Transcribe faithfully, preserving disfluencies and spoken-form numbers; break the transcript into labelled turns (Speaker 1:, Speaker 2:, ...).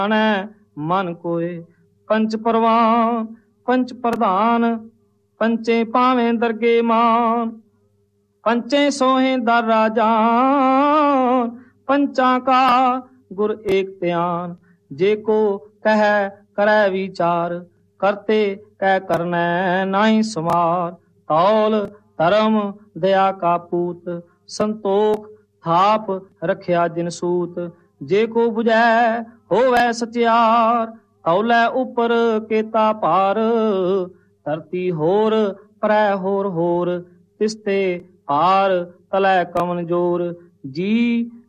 Speaker 1: ਮਨ ਕੋਏ। ਪੰਚ ਪਰਵਾਨ ਪੰਚ ਪ੍ਰਧਾਨ, ਪੰਚੇ ਭਾਵੇਂ ਦਰਗੇ ਮਾਨ। ਪੰਚੇ ਸੋਹੇ ਦਰ ਰਾਜਾਨ, पंचा का गुर एक ध्यान। जे को कह करे विचार, करते कह करनै नाही समार। तौल धर्म दया का पूत, संतोख थाप रखिया जिन सूत। जे को बुझै होवै सचियार, तौलै उपर केता पार। धरती होर परै होर होर, तिसते पार तलै कवन जोर। जी